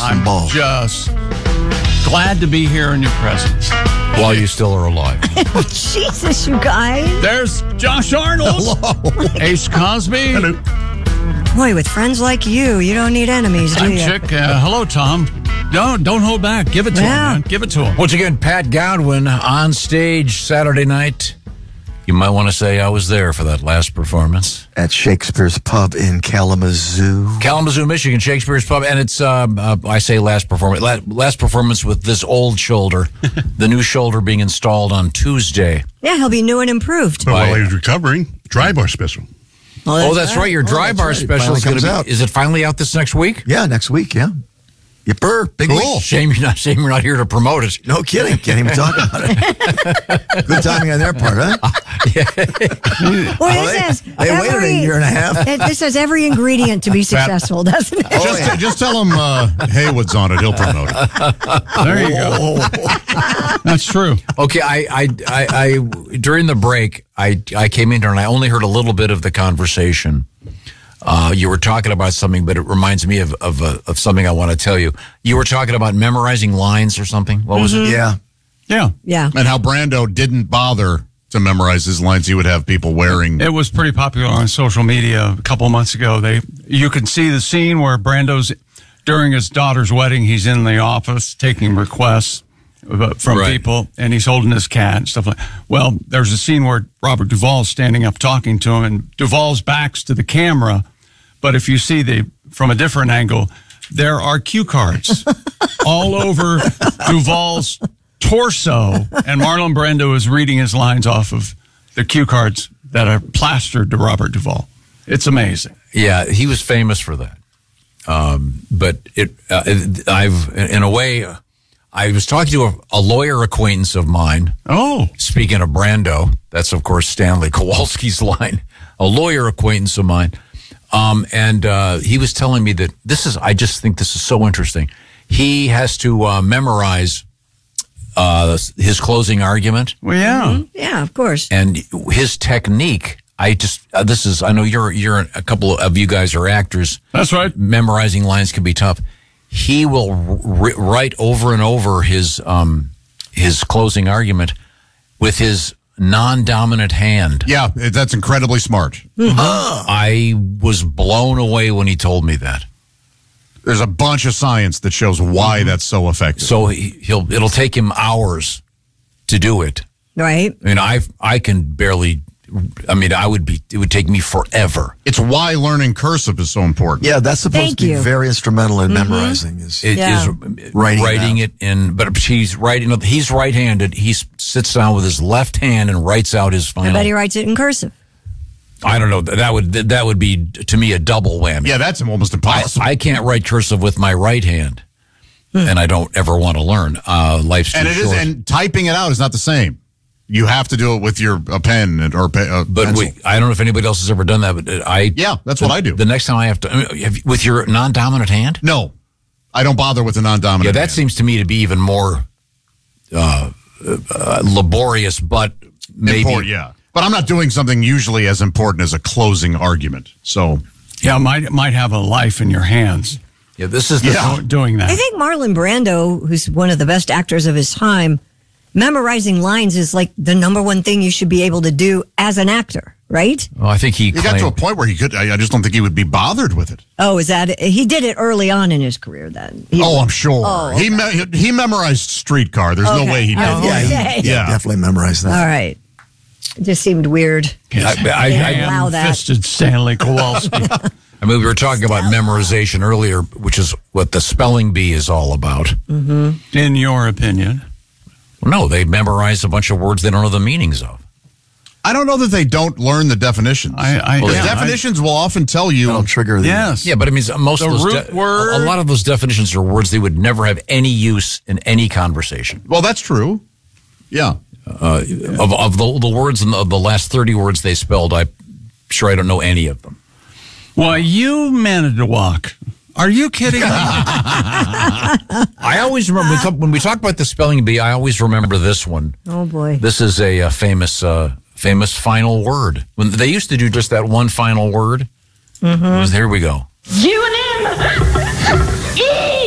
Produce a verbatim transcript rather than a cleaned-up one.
I'm balls. just glad to be here in your presence. While you still are alive. Oh, Jesus, you guys. There's Josh Arnold. Hello. Ace Cosby. Hello. Boy, with friends like you, you don't need enemies, do I'm you? Chick. Uh, hello, Tom. Don't, don't hold back. Give it to Yeah. him, man. Give it to him. Once again, Pat Godwin on stage Saturday night. You might want to say I was there for that last performance. At Shakespeare's Pub in Kalamazoo. Kalamazoo, Michigan, Shakespeare's Pub. And it's, um, uh, I say last performance, last, last performance with this old shoulder. The new shoulder being installed on Tuesday. Yeah, he'll be new and improved. But while By- he was recovering, dry bar special. Oh, Oh, that's right. Your dry that's bar right. It special finally is going to comes be, out. is it finally out this next week? Yeah, next week, yeah. Yipper, big week. Shame you're not, shame you're not here to promote it. No kidding. Can't even talk about it. Good timing on their part, huh? Well, Oh, this they, has they waited every, a year and a half. it- This has every ingredient to be successful, doesn't it? Oh, Just, yeah. just tell him uh, Haywood's on it. He'll promote it. There you go. That's true. Okay, I, I, I, I, during the break, I, I came in here and I only heard a little bit of the conversation. Uh, you were talking about something, but it reminds me of of, uh, of something I want to tell you. You were talking about memorizing lines or something. What was it? Yeah. Yeah. Yeah. And how Brando didn't bother to memorize his lines. He would have people wearing. It was pretty popular on social media a couple of months ago. They, you can see the scene where Brando's during his daughter's wedding. He's in the office taking requests from Right. people, and he's holding his cat and stuff like. Well, there's a scene where Robert Duvall's standing up talking to him, and Duvall's back's to the camera. But if you see the from a different angle, there are cue cards all over Duvall's torso, and Marlon Brando is reading his lines off of the cue cards that are plastered to Robert Duvall. It's amazing. Yeah, he was famous for that. Um, but it, uh, it, I've, in a way, uh, I was talking to a, a lawyer acquaintance of mine. Oh, Speaking of Brando, that's of course Stanley Kowalski's line. A lawyer acquaintance of mine. Um, and uh, he was telling me that this is, I just think this is so interesting. He has to uh, memorize uh, his closing argument, well, yeah. Yeah, of course. and his technique. I just, uh, this is, I know you're, you're, a couple of you guys are actors. That's right. Memorizing lines can be tough. He will r- write over and over his, um, his closing argument with his non-dominant hand. Yeah, that's incredibly smart. I was blown away when he told me that. There's a bunch of science that shows why that's so effective. So he, he'll it'll take him hours to do it. Right? I mean, I I can barely. I mean, I would be. It would take me forever. It's why learning cursive is so important. Yeah, that's supposed Thank to be you. very instrumental in memorizing. Is It Yeah. is Writing it writing out. it in. But he's writing. He's right-handed. He s- sits down with his left hand and writes out his I final. bet he writes it in cursive. I don't know. That would that would be to me a double whammy. Yeah, that's almost I, impossible. I can't write cursive with my right hand, and I don't ever want to learn. Uh, life's too and it is, short. and typing it out is not the same. You have to do it with your a pen and, or pe- uh, But pencil. we, I don't know if anybody else has ever done that. But I Yeah, that's what I do. The next time I have to, I mean, have, you- with your non-dominant hand. No, I don't bother with the non-dominant. Yeah, that hand. seems to me to be even more uh, uh, laborious, but maybe. important. Yeah, but I'm not doing something usually as important as a closing argument. So Yeah, might might have a life in your hands. Yeah, this is the Yeah. Doing that. I think Marlon Brando, who's one of the best actors of his time, memorizing lines is like the number one thing you should be able to do as an actor, right? Well, I think he, he got claimed, to a point where he could. I, I just don't think he would be bothered with it. Oh, is that he did it early on in his career then? He- Oh, I'm sure. Oh, He me- he memorized Streetcar. There's Okay. no way he I did. was yeah, gonna he- say. Yeah. definitely memorize that. All right. It just seemed weird. I, I, Yeah. I, allow that. Ham-fisted Stanley Kowalski. I mean, we were talking about memorization earlier, which is what the spelling bee is all about. In your opinion. No, they memorize a bunch of words they don't know the meanings of. I don't know that they don't learn the definitions. I, I, the yeah, I- definitions will often tell you. That'll trigger the. yes. Yeah, but I mean, most The of those root word. a lot of those definitions are words they would never have any use in any conversation. Well, that's true. Yeah. Uh, of of the, the words in the, of the last thirty words they spelled, I'm sure I don't know any of them. Well, you managed to walk. Are you kidding me? I always remember when we talk, when we talk about the spelling bee. I always remember this one. Oh boy. This is a, uh famous uh, famous final word. When they used to do just that one final word. Mm-hmm. It was, here we go. U N M E